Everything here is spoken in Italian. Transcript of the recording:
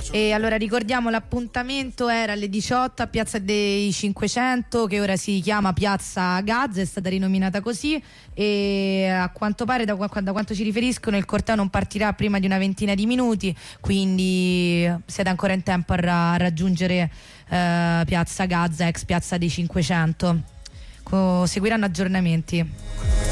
E allora ricordiamo, l'appuntamento era alle 18 a Piazza dei 500, che ora si chiama Piazza Gaza, è stata rinominata così, e a quanto pare da quanto ci riferiscono il corteo non partirà prima di una ventina di minuti, quindi siete ancora in tempo a raggiungere Piazza Gaza, ex Piazza dei 500. Seguiranno aggiornamenti.